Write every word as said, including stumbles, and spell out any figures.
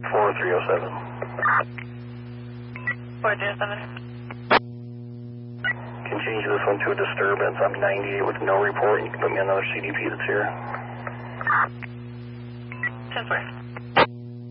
four three oh seven. four three oh seven. Can change this one to a disturbance. I'm ninety-eight with no report. You can put me on another C D P that's here. ten four.